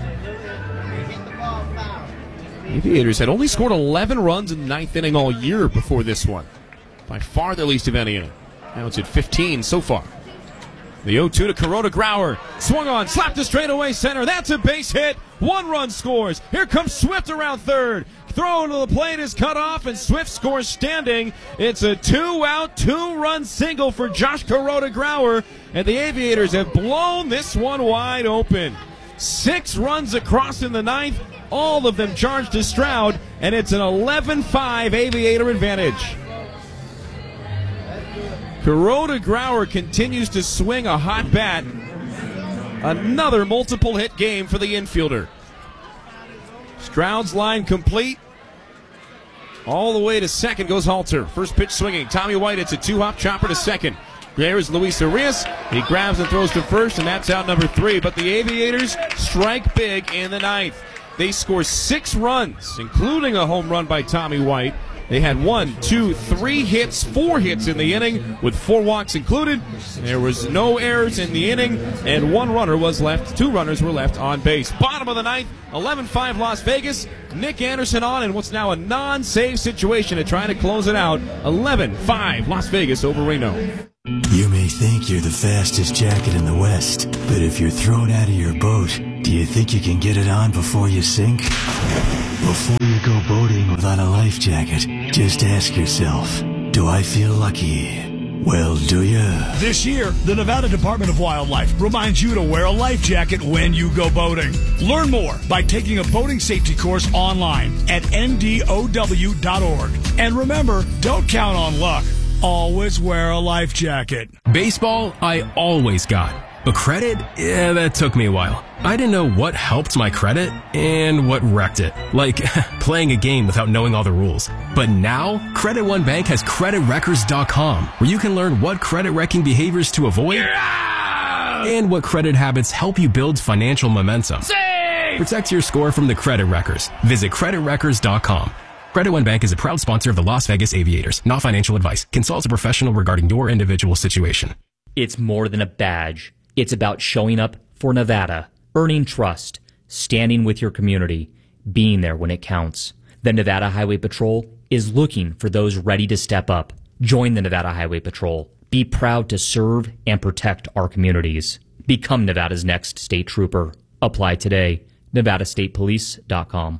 Aviators had only scored 11 runs in the 9th inning all year before this one. By far their least of any inning. Now it's at 15 so far. The 0-2 to Kuroda-Grauer. Swung on, slapped to straightaway center. That's a base hit. 1 run scores. Here comes Swift around 3rd. Throw to the plate is cut off, and Swift scores standing. It's a 2-out, 2-run single for Josh Kuroda-Grauer, and the Aviators have blown this one wide open. 6 runs across in the 9th, all of them charged to Stroud, and it's an 11-5 Aviator advantage. Kuroda-Grauer continues to swing a hot bat. Another multiple hit game for the infielder. Stroud's line complete. All the way to 2nd goes Halter. First pitch swinging. Tommy White, it's a 2-hop chopper to 2nd. There is Luis Arias. He grabs and throws to 1st, and that's out number 3. But the Aviators strike big in the 9th. They score 6 runs, including a home run by Tommy White. They had 1, 2, 3 hits, 4 hits in the inning, with 4 walks included. There was no errors in the inning, and 2 runners were left on base. Bottom of the ninth, 11-5 Las Vegas. Nick Anderson on in what's now a non-save situation to try to close it out. 11-5 Las Vegas over Reno. You may think you're the fastest jacket in the West, but if you're thrown out of your boat, do you think you can get it on before you sink? Before you go boating without a life jacket, just ask yourself, do I feel lucky? Well, do ya? This year, the Nevada Department of Wildlife reminds you to wear a life jacket when you go boating. Learn more by taking a boating safety course online at ndow.org. And remember, don't count on luck. Always wear a life jacket. Baseball, I always got. But credit? Yeah, that took me a while. I didn't know what helped my credit and what wrecked it. Like playing a game without knowing all the rules. But now, Credit One Bank has CreditRecords.com, where you can learn what credit wrecking behaviors to avoid and what credit habits help you build financial momentum. Protect your score from the credit wreckers. Visit CreditRecords.com. Credit One Bank is a proud sponsor of the Las Vegas Aviators. Not financial advice. Consult a professional regarding your individual situation. It's more than a badge. It's about showing up for Nevada, earning trust, standing with your community, being there when it counts. The Nevada Highway Patrol is looking for those ready to step up. Join the Nevada Highway Patrol. Be proud to serve and protect our communities. Become Nevada's next state trooper. Apply today. NevadaStatePolice.com.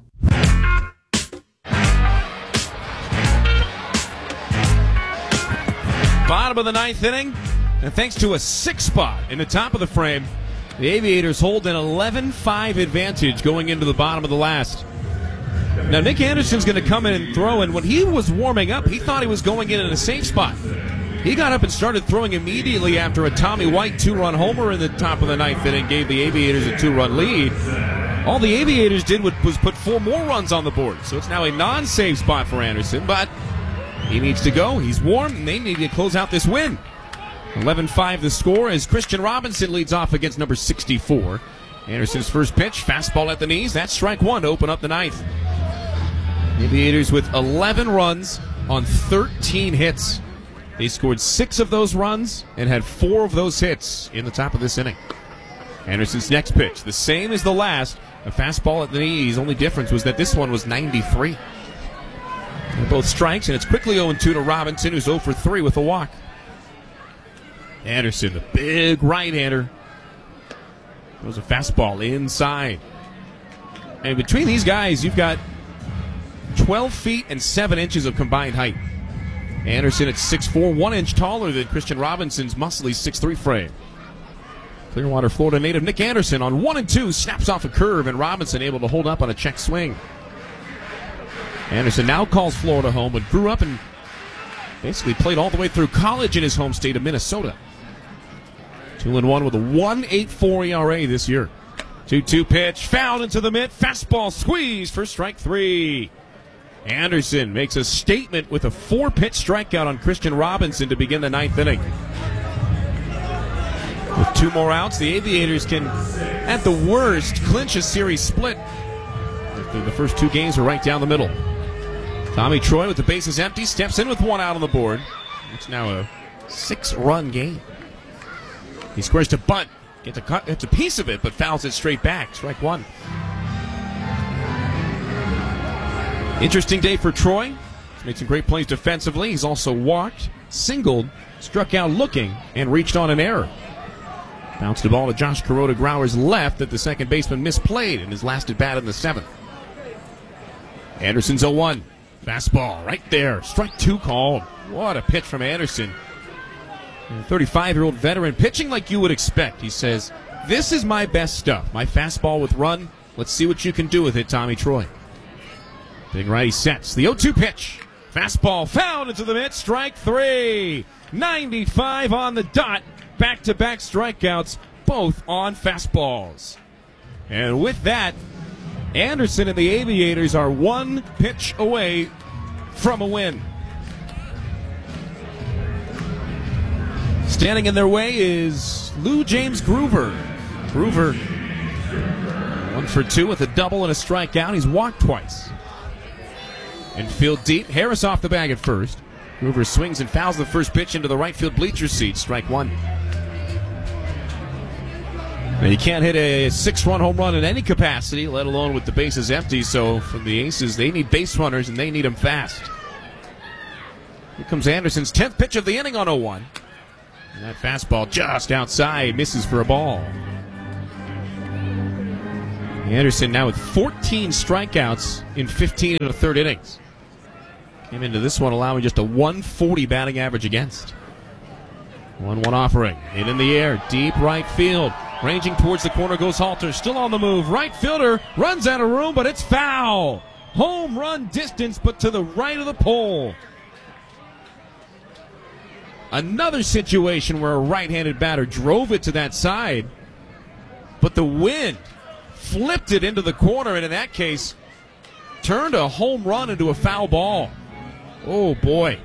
Bottom of the ninth inning, and thanks to a 6 spot in the top of the frame, the Aviators hold an 11-5 advantage going into the bottom of the last. Now, Nick Anderson's going to come in and throw, and when he was warming up, he thought he was going in a safe spot. He got up and started throwing immediately after a Tommy White 2-run homer in the top of the ninth inning gave the Aviators a 2-run lead. All the Aviators did was put 4 more runs on the board, so it's now a non-save spot for Anderson, but he needs to go. He's warm, and they need to close out this win. 11-5 the score as Christian Robinson leads off against number 64. Anderson's first pitch, fastball at the knees. That's strike 1 to open up the ninth. Aviators with 11 runs on 13 hits. They scored 6 of those runs and had 4 of those hits in the top of this inning. Anderson's next pitch, the same as the last, a fastball at the knees. Only difference was that this one was 93. They're both strikes, and it's quickly 0-2 to Robinson, who's 0 for 3 with a walk. Anderson, the big right-hander. Throws a fastball inside. And between these guys, you've got 12 feet and 7 inches of combined height. Anderson at 6'4", 1 inch taller than Christian Robinson's muscly 6'3" frame. Clearwater, Florida native Nick Anderson on 1-2 snaps off a curve, and Robinson able to hold up on a check swing. Anderson now calls Florida home, but grew up and basically played all the way through college in his home state of Minnesota. 2-1 with a 1.84 ERA this year. 2-2 pitch, fouled into the mitt, fastball squeeze for strike 3. Anderson makes a statement with a 4-pitch strikeout on Christian Robinson to begin the ninth inning. With 2 more outs, the Aviators can, at the worst, clinch a series split. The first 2 games are right down the middle. Tommy Troy, with the bases empty, steps in with 1 out on the board. It's now a 6-run game. He squares to bunt. Gets a piece of it, but fouls it straight back. Strike 1. Interesting day for Troy. He's made some great plays defensively. He's also walked, singled, struck out looking, and reached on an error. Bounced the ball to Josh Kuroda-Grauer's left that the second baseman misplayed in his last at bat in the 7th. Anderson's 0-1. Fastball right there. Strike 2 called. What a pitch from Anderson. A 35-year-old veteran pitching like you would expect. He says, "This is my best stuff. My fastball with run. Let's see what you can do with it, Tommy Troy." Big righty sets. The 0-2 pitch. Fastball fouled into the mitt. Strike 3. 95 on the dot. Back-to-back strikeouts, both on fastballs. And with that, Anderson and the Aviators are 1 pitch away from a win. Standing in their way is Lou James Groover. Groover, 1 for 2 with a double and a strikeout. He's walked twice. Infield deep. Harris off the bag at first. Groover swings and fouls the first pitch into the right field bleacher seat. Strike one. Now, you can't hit a 6-run home run in any capacity, let alone with the bases empty. So for the Aces, they need base runners, and they need them fast. Here comes Anderson's 10th pitch of the inning on 0-1. And that fastball just outside, misses for a ball. Anderson now with 14 strikeouts in 15 and a third innings. Came into this one allowing just a 140 batting average against. 1-1 offering. Hit in the air, deep right field. Ranging towards the corner goes Halter. Still on the move. Right fielder runs out of room, but it's foul. Home run distance, but to the right of the pole. Another situation where a right-handed batter drove it to that side, but the wind flipped it into the corner, and in that case, turned a home run into a foul ball. Oh, boy.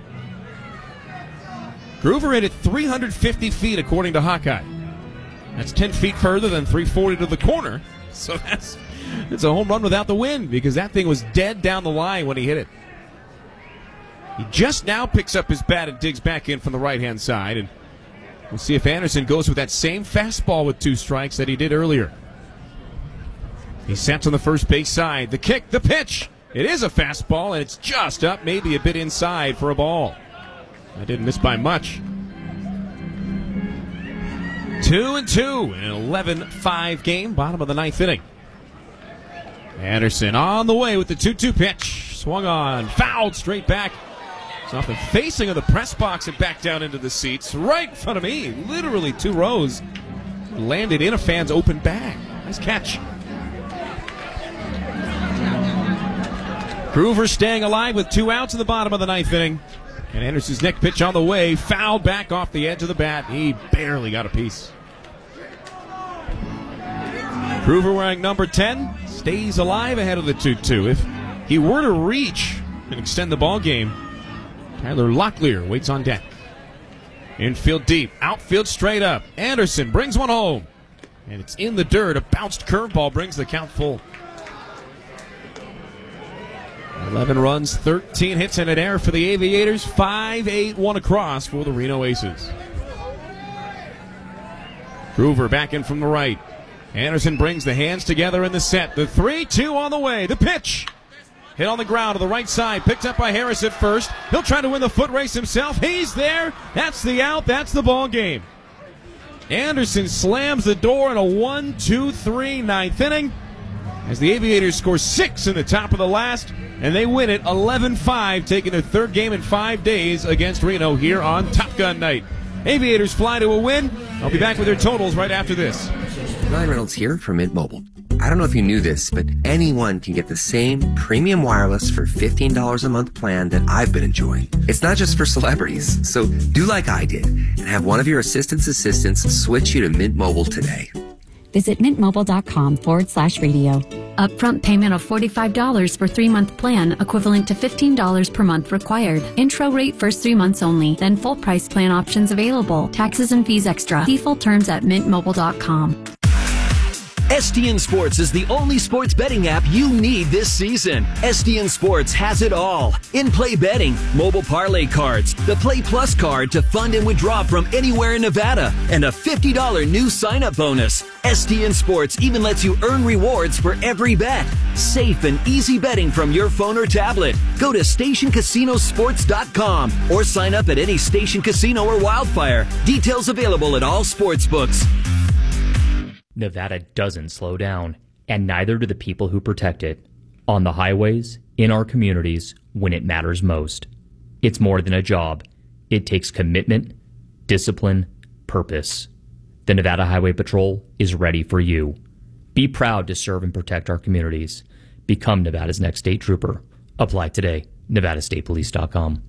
Groover hit it 350 feet, according to Hawkeye. That's 10 feet further than 340 to the corner. So it's a home run without the wind, because that thing was dead down the line when he hit it. He just now picks up his bat and digs back in from the right-hand side. And we'll see if Anderson goes with that same fastball with 2 strikes that he did earlier. He sets on the first base side. The kick, the pitch. It is a fastball, and it's just up, maybe a bit inside for a ball. I didn't miss by much. 2-2 in an 11-5 game, bottom of the 9th inning. Anderson on the way with the 2-2 pitch. Swung on, fouled straight back. It's off the facing of the press box and back down into the seats. Right in front of me, literally 2 rows. Landed in a fan's open bag. Nice catch. Groover staying alive with 2 outs in the bottom of the 9th inning. And Anderson's next pitch on the way, fouled back off the edge of the bat. He barely got a piece. Groover wearing number 10, stays alive ahead of the 2-2. If he were to reach and extend the ball game, Tyler Locklear waits on deck. Infield deep, outfield straight up. Anderson brings one home. And it's in the dirt. A bounced curveball brings the count full. 11 runs, 13 hits, and an error for the Aviators. 5-8-1 across for the Reno Aces. Groover back in from the right. Anderson brings the hands together in the set. The 3-2 on the way. The pitch. Hit on the ground to the right side. Picked up by Harris at first. He'll try to win the foot race himself. He's there. That's the out. That's the ball game. Anderson slams the door in a 1-2-3 9th inning as the Aviators score 6 in the top of the last, and they win it 11-5, taking their 3rd game in 5 days against Reno here on Top Gun night. Aviators fly to a win. I'll be back with their totals right after this. Ryan Reynolds here from Mint Mobile. I don't know if you knew this, but anyone can get the same premium wireless for $15 a month plan that I've been enjoying. It's not just for celebrities, so do like I did and have one of your assistants switch you to Mint Mobile today. Visit mintmobile.com/radio. Upfront payment of $45 for 3-month plan, equivalent to $15 per month required. Intro rate first 3 months only, then full price plan options available. Taxes and fees extra. See full terms at mintmobile.com. STN Sports is the only sports betting app you need this season. STN Sports has it all. In-play betting, mobile parlay cards, the Play Plus card to fund and withdraw from anywhere in Nevada, and a $50 new sign-up bonus. STN Sports even lets you earn rewards for every bet. Safe and easy betting from your phone or tablet. Go to StationCasinoSports.com or sign up at any Station Casino or Wildfire. Details available at all sportsbooks. Nevada doesn't slow down, and neither do the people who protect it. On the highways, in our communities, when it matters most. It's more than a job. It takes commitment, discipline, purpose. The Nevada Highway Patrol is ready for you. Be proud to serve and protect our communities. Become Nevada's next state trooper. Apply today. NevadaStatePolice.com.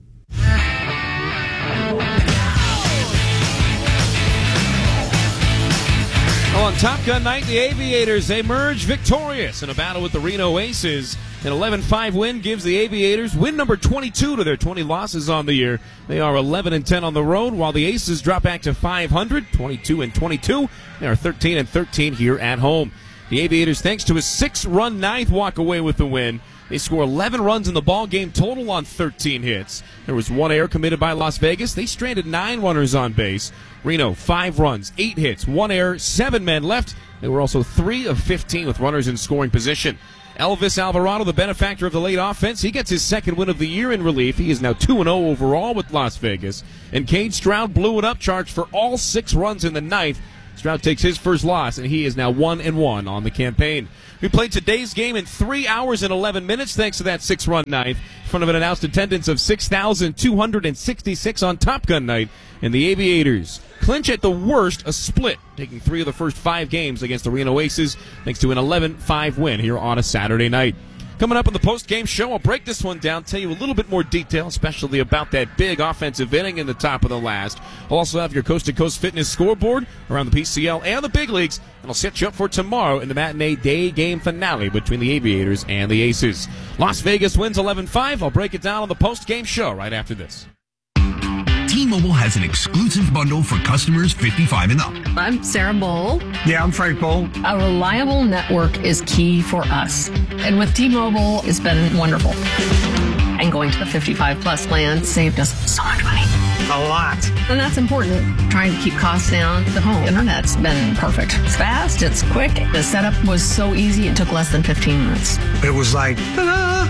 On Top Gun night, the Aviators emerge victorious in a battle with the Reno Aces. An 11-5 win gives the Aviators win number 22 to their 20 losses on the year. They are 11-10 on the road, while the Aces drop back to 500, 22-22. They are 13-13 here at home. The Aviators, thanks to a 6-run ninth, walk away with the win. They score 11 runs in the ball game total on 13 hits. There was 1 error committed by Las Vegas. They stranded 9 runners on base. Reno, 5 runs, 8 hits, 1 error, 7 men left. They were also 3 of 15 with runners in scoring position. Elvis Alvarado, the benefactor of the late offense, he gets his second win of the year in relief. He is now 2-0 overall with Las Vegas. And Cade Stroud blew it up, charged for all 6 runs in the ninth. Stroud takes his first loss, and he is now 1-1 on the campaign. We played today's game in 3 hours and 11 minutes thanks to that 6-run ninth in front of an announced attendance of 6,266 on Top Gun night. And the Aviators clinch at the worst a split, taking 3 of the first 5 games against the Reno Aces thanks to an 11-5 win here on a Saturday night. Coming up on the post-game show, I'll break this one down, tell you a little bit more detail, especially about that big offensive inning in the top of the last. I'll also have your coast-to-coast fitness scoreboard around the PCL and the big leagues, and I'll set you up for tomorrow in the matinee day game finale between the Aviators and the Aces. Las Vegas wins 11-5. I'll break it down on the post-game show right after this. T-Mobile has an exclusive bundle for customers 55 and up. I'm Sarah Bowl. Yeah, I'm Frank Bowl. A reliable network is key for us. And with T-Mobile, it's been wonderful. And going to the 55-plus plan saved us so much money. A lot. And that's important. Trying to keep costs down. The home internet's been perfect. It's fast, it's quick. The setup was so easy, it took less than 15 minutes. It was like, ta-da!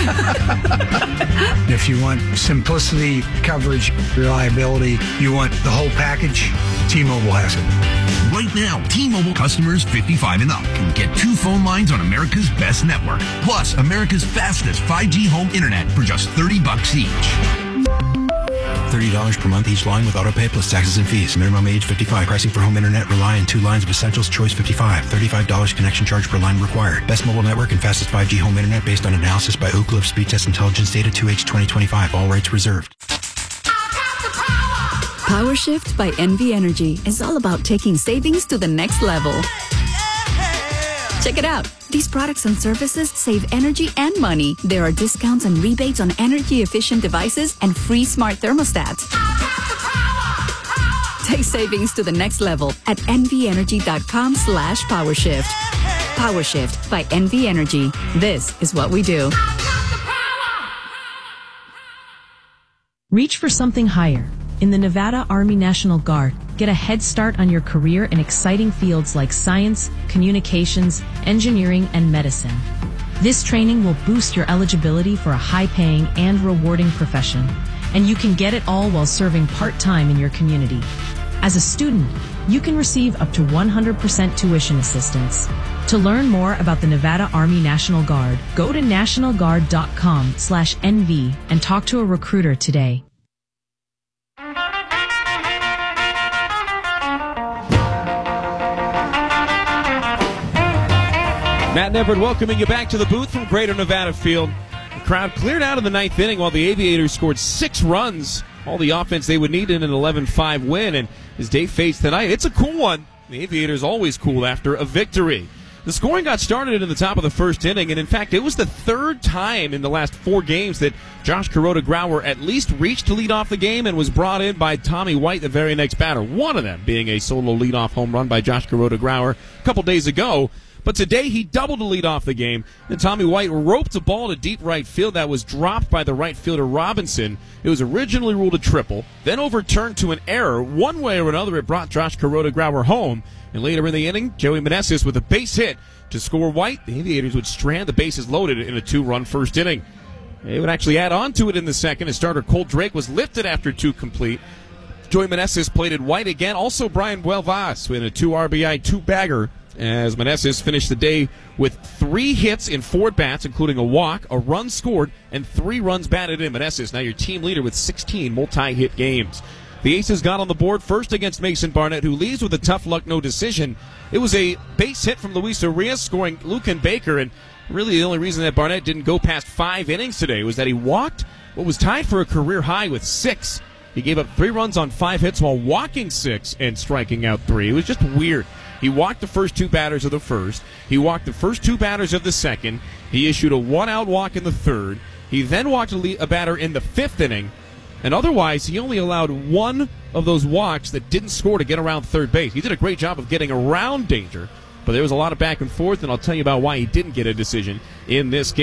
If you want simplicity, coverage, reliability, you want the whole package, T-Mobile has it. Right now, T-Mobile customers 55 and up can get 2 phone lines on America's best network, plus America's fastest 5G home internet for just $30 each. $30 per month each line with autopay plus taxes and fees. Minimum age 55. Pricing for home internet rely on 2 lines of Essentials Choice 55. $35 connection charge per line required. Best mobile network and fastest 5G home internet based on analysis by Oak Cliff Speed Test Intelligence Data 2H 2025. All rights reserved. Power Shift by NV Energy is all about taking savings to the next level. Check it out. These products and services save energy and money. There are discounts and rebates on energy-efficient devices and free smart thermostats. Take savings to the next level at nvenergy.com/powershift. PowerShift by NV Energy. This is what we do. Reach for something higher. In the Nevada Army National Guard, get a head start on your career in exciting fields like science, communications, engineering, and medicine. This training will boost your eligibility for a high-paying and rewarding profession, and you can get it all while serving part-time in your community. As a student, you can receive up to 100% tuition assistance. To learn more about the Nevada Army National Guard, go to nationalguard.com/NV and talk to a recruiter today. Matt and Everett welcoming you back to the booth from Greater Nevada Field. The crowd cleared out in the ninth inning while the Aviators scored 6 runs, all the offense they would need in an 11-5 win. And as day fades tonight, it's a cool one. The Aviators always cool after a victory. The scoring got started in the top of the first inning, and in fact, it was the 3rd time in the last 4 games that Josh Kuroda-Grauer at least reached to lead off the game and was brought in by Tommy White, the very next batter. One of them being a solo leadoff home run by Josh Kuroda-Grauer a couple days ago. But today he doubled to lead off the game, and Tommy White roped a ball to deep right field that was dropped by the right fielder Robinson. It was originally ruled a triple, then overturned to an error. One way or another, it brought Josh Kuroda-Grauer home. And later in the inning, Joey Meneses with a base hit to score White. The Aviators would strand the bases loaded in a 2-run first inning. They would actually add on to it in the second as starter Cole Drake was lifted after 2 complete. Joey Meneses plated White again. Also Brian Buelvas with a 2 RBI 2-bagger. As Meneses finished the day with 3 hits in 4 at-bats, including a walk, a run scored, and 3 runs batted in. Meneses, now your team leader with 16 multi-hit games. The Aces got on the board first against Mason Barnett, who leaves with a tough luck no decision. It was a base hit from Luis Arias, scoring Lucan Baker, and really the only reason that Barnett didn't go past 5 innings today was that he walked what was tied for a career high with 6. He gave up 3 runs on 5 hits while walking 6 and striking out 3. It was just weird. He walked the first 2 batters of the first. He walked the first 2 batters of the second. He issued a 1-out walk in the third. He then walked a batter in the 5th inning. And otherwise, he only allowed 1 of those walks that didn't score to get around third base. He did a great job of getting around danger, but there was a lot of back and forth, and I'll tell you about why he didn't get a decision in this game.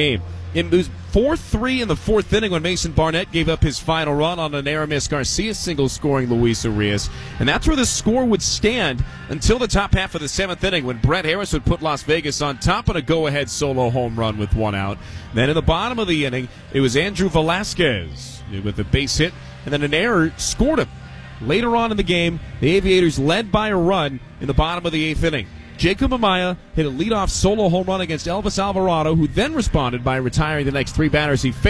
It was 4-3 in the fourth inning when Mason Barnett gave up his final run on an Aramis Garcia single scoring Luis Urias. And that's where the score would stand until the top half of the seventh inning when Brett Harris would put Las Vegas on top on a go-ahead solo home run with one out. Then in the bottom of the inning, it was Andrew Velasquez with a base hit, and then an error scored him. Later on in the game, the Aviators led by a run in the bottom of the eighth inning. Jacob Amaya hit a leadoff solo home run against Elvis Alvarado, who then responded by retiring the next three batters he faced.